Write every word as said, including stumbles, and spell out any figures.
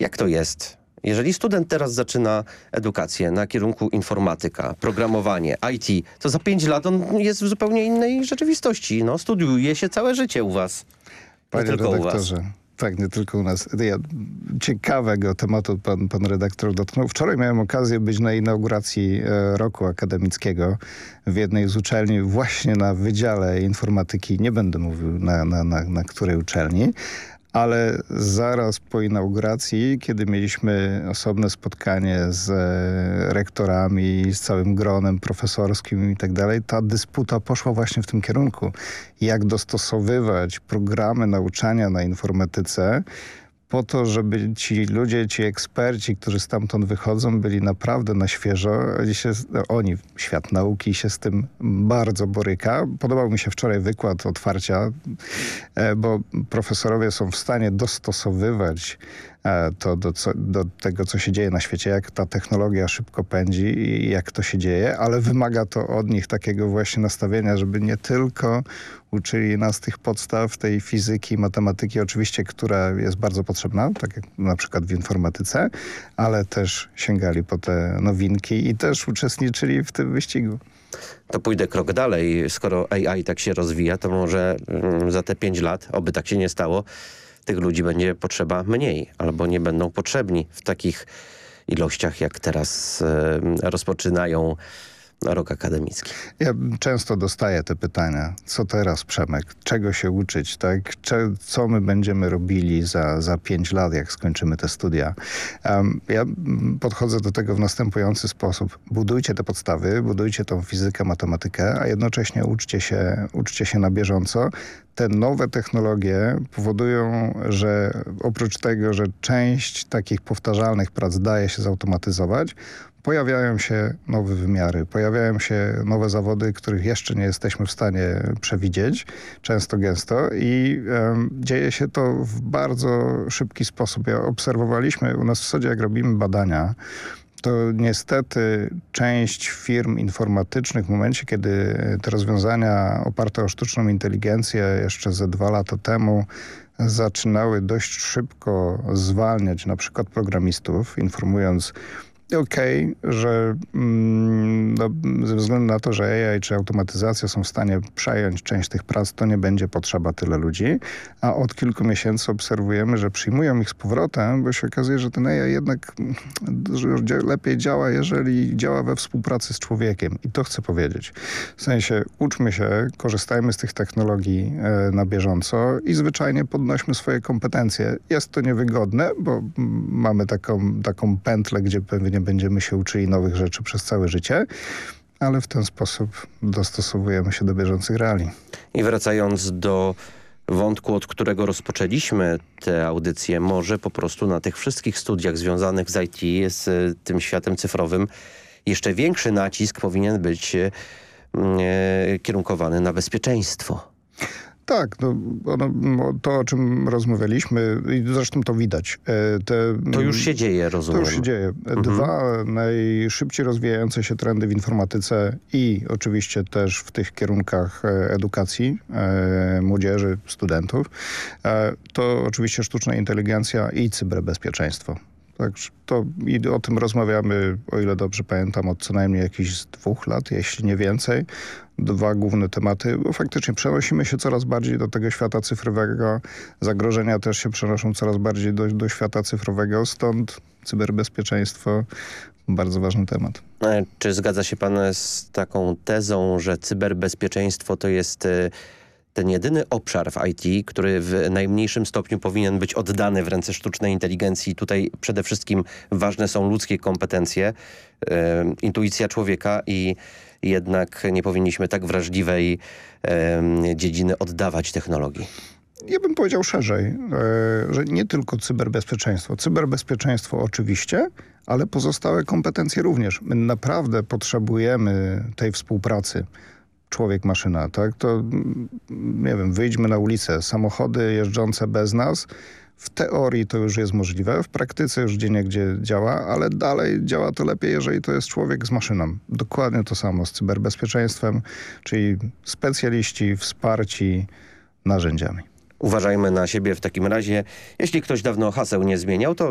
Jak to jest? Jeżeli student teraz zaczyna edukację na kierunku informatyka, programowanie, I T, to za pięć lat on jest w zupełnie innej rzeczywistości. No, studiuje się całe życie u was. Panie nie tylko redaktorze, u was. tak, nie tylko u nas. Ja, ciekawego tematu pan, pan redaktor dotknął. Wczoraj miałem okazję być na inauguracji e, roku akademickiego w jednej z uczelni właśnie na Wydziale Informatyki. Nie będę mówił na, na, na, na której uczelni. Ale zaraz po inauguracji, kiedy mieliśmy osobne spotkanie z e, rektorami, z całym gronem profesorskim i tak dalej, ta dysputa poszła właśnie w tym kierunku. Jak dostosowywać programy nauczania na informatyce po to, żeby ci ludzie, ci eksperci, którzy stamtąd wychodzą, byli naprawdę na świeżo. Oni, się, oni, świat nauki się z tym bardzo boryka. Podobał mi się wczoraj wykład otwarcia, bo profesorowie są w stanie dostosowywać to do, co, do tego, co się dzieje na świecie, jak ta technologia szybko pędzi i jak to się dzieje, ale wymaga to od nich takiego właśnie nastawienia, żeby nie tylko uczyli nas tych podstaw, tej fizyki, matematyki, oczywiście, która jest bardzo potrzebna, tak jak na przykład w informatyce, ale też sięgali po te nowinki i też uczestniczyli w tym wyścigu. To pójdę krok dalej. Skoro A I tak się rozwija, to może mm, za te pięć lat, oby tak się nie stało, tych ludzi będzie potrzeba mniej, albo nie będą potrzebni w takich ilościach, jak teraz y, rozpoczynają rok akademicki. Ja często dostaję te pytania. Co teraz, Przemek? Czego się uczyć? Tak? Cze co my będziemy robili za, za pięć lat, jak skończymy te studia? Um, ja podchodzę do tego w następujący sposób. Budujcie te podstawy, budujcie tą fizykę, matematykę, a jednocześnie uczcie się, uczcie się na bieżąco. Te nowe technologie powodują, że oprócz tego, że część takich powtarzalnych prac daje się zautomatyzować, pojawiają się nowe wymiary, pojawiają się nowe zawody, których jeszcze nie jesteśmy w stanie przewidzieć, często gęsto i um, dzieje się to w bardzo szybki sposób. Ja obserwowaliśmy u nas w Sodzie, jak robimy badania, to niestety część firm informatycznych w momencie, kiedy te rozwiązania oparte o sztuczną inteligencję jeszcze ze dwa lata temu zaczynały dość szybko zwalniać na przykład programistów, informując okej, okay, że mm, no, ze względu na to, że A I czy automatyzacja są w stanie przejąć część tych prac, to nie będzie potrzeba tyle ludzi, a od kilku miesięcy obserwujemy, że przyjmują ich z powrotem, bo się okazuje, że ten A I jednak że lepiej działa, jeżeli działa we współpracy z człowiekiem. I to chcę powiedzieć. W sensie uczmy się, korzystajmy z tych technologii e, na bieżąco i zwyczajnie podnośmy swoje kompetencje. Jest to niewygodne, bo m, mamy taką, taką pętlę, gdzie pewnie będziemy się uczyli nowych rzeczy przez całe życie, ale w ten sposób dostosowujemy się do bieżących realiii. I wracając do wątku, od którego rozpoczęliśmy tę audycję, może po prostu na tych wszystkich studiach związanych z I T, z tym światem cyfrowym, jeszcze większy nacisk powinien być e, kierunkowany na bezpieczeństwo. Tak, no, ono, to o czym rozmawialiśmy i zresztą to widać. Te, to już się dzieje, rozumiem. To już się dzieje. Mhm. Dwa najszybciej rozwijające się trendy w informatyce i oczywiście też w tych kierunkach edukacji e, młodzieży, studentów, e, to oczywiście sztuczna inteligencja i cyberbezpieczeństwo. Także to i o tym rozmawiamy, o ile dobrze pamiętam, od co najmniej jakichś dwóch lat, jeśli nie więcej. Dwa główne tematy, bo faktycznie przenosimy się coraz bardziej do tego świata cyfrowego. Zagrożenia też się przenoszą coraz bardziej do, do świata cyfrowego, stąd cyberbezpieczeństwo bardzo ważny temat. Czy zgadza się pan z taką tezą, że cyberbezpieczeństwo to jest ten jedyny obszar w I T, który w najmniejszym stopniu powinien być oddany w ręce sztucznej inteligencji? Tutaj przede wszystkim ważne są ludzkie kompetencje, e, intuicja człowieka i jednak nie powinniśmy tak wrażliwej e, dziedziny oddawać technologii. Ja bym powiedział szerzej, e, że nie tylko cyberbezpieczeństwo. Cyberbezpieczeńststwo oczywiście, ale pozostałe kompetencje również. My naprawdę potrzebujemy tej współpracy. Człowiek-maszyna, tak? To, nie wiem, wyjdźmy na ulicę. Samochody jeżdżące bez nas, w teorii to już jest możliwe, w praktyce już gdzieniegdzie działa, ale dalej działa to lepiej, jeżeli to jest człowiek z maszyną. Dokładnie to samo z cyberbezpieczeństwem, czyli specjaliści wsparci narzędziami. Uważajmy na siebie w takim razie. Jeśli ktoś dawno haseł nie zmieniał, to